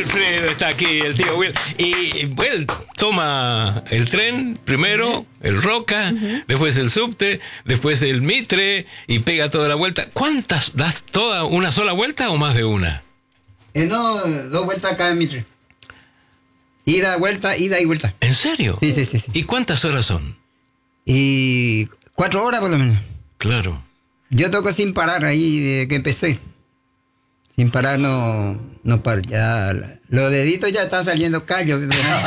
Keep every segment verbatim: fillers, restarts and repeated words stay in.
Wilfredo está aquí, el tío Will. Y él toma el tren primero, el Roca, uh-huh. después el subte, después el Mitre y pega toda la vuelta. ¿Cuántas das? ¿Toda una sola vuelta o más de una? Eh, no, dos vueltas acá en Mitre. Ida, vuelta, ida y vuelta. ¿En serio? Sí, sí, sí, sí. ¿Y cuántas horas son? Y cuatro horas por lo menos. Claro. Yo toco sin parar ahí desde que empecé. Sin parar no, no paro. Ya, los deditos ya están saliendo callos.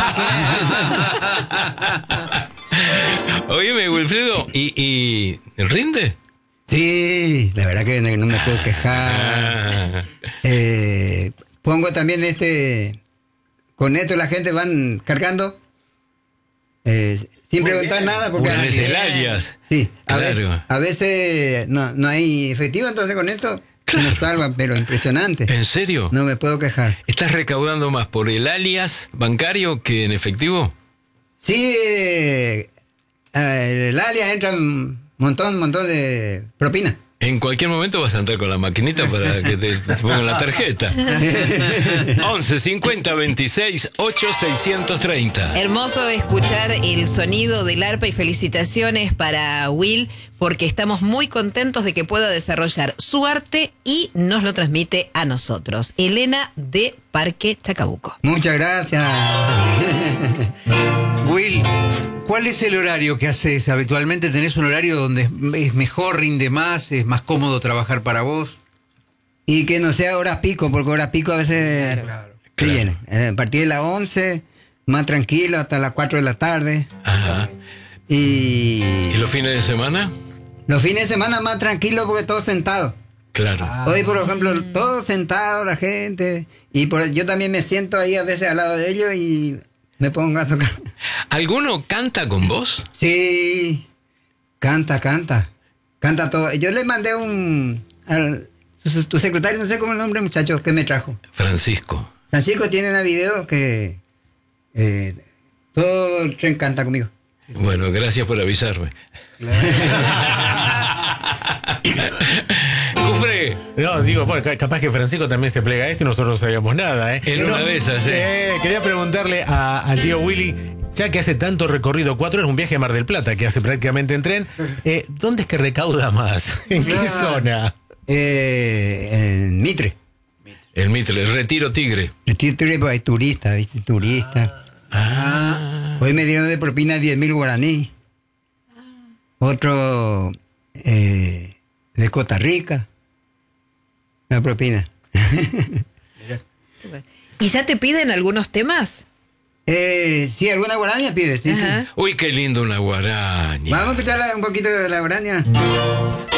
Óyeme, Wilfredo, ¿y, y rinde? Sí, la verdad que no, no me puedo quejar. Eh, pongo también este... Con esto la gente van cargando. Eh, sin Muy preguntar bien. nada. Porque Bueno, es el alias. Sí, a Claro. veces, a veces no, no hay efectivo, entonces con esto Claro. nos salvan, pero impresionante. ¿En serio? No me puedo quejar. ¿Estás recaudando más por el alias bancario que en efectivo? Sí, eh, eh, el alias entra un montón, montón de propina. En cualquier momento vas a entrar con la maquinita para que te, te pongan la tarjeta. once cincuenta veintiséis ocho seiscientos treinta. Hermoso escuchar el sonido del arpa y felicitaciones para Will porque estamos muy contentos de que pueda desarrollar su arte y nos lo transmite a nosotros. Elena de Parque Chacabuco. Muchas gracias. Will, ¿cuál es el horario que haces? ¿Habitualmente tenés un horario donde es, es mejor, rinde más, es más cómodo trabajar para vos? Y que no sea horas pico, porque horas pico a veces Claro. se Claro. llena. Eh, a partir de las once, más tranquilo, hasta las cuatro de la tarde. Ajá. Y ¿Y los fines de semana? los fines de semana más tranquilo porque todos sentados. Claro. Ah. Hoy, por ejemplo, todos sentados, la gente. Y por, yo también me siento ahí a veces al lado de ellos y me pongo a tocar. ¿Alguno canta con vos? Sí, canta, canta. Canta todo. Yo le mandé un... al- tu, tu secretario, no sé cómo es el nombre, muchacho, que me trajo. Francisco. Francisco tiene una video que... Eh, todo el tren canta conmigo. Bueno, gracias por avisarme. Cufre, No, digo, bueno, ca- capaz que Francisco también se plega a esto y nosotros no sabíamos nada, ¿eh? en una de esas, ¿eh? Eh, quería preguntarle a- al tío Willy, ya que hace tanto recorrido, cuatro horas, un viaje a Mar del Plata, que hace prácticamente en tren, eh, ¿dónde es que recauda más? ¿En qué Claro. zona? Eh, en Mitre. El Mitre, el Retiro Tigre. El Mitre, pues, hay turistas, ¿viste? Turistas. Ah. Hoy me dieron de propina diez mil guaraní. Otro eh, de Costa Rica. Una propina. ¿Y ya te piden algunos temas? Eh, sí, alguna guaraña pides. Sí, sí. Ajá. Uy, qué lindo una guaraña. Vamos a escuchar un poquito de la guaraña.